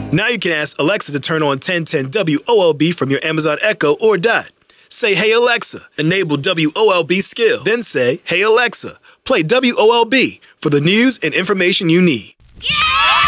Now you can ask Alexa to turn on 1010 WOLB from your Amazon Echo or Dot. Say, "Hey Alexa, enable WOLB skill." Then say, "Hey Alexa, play WOLB for the news and information you need." Yeah!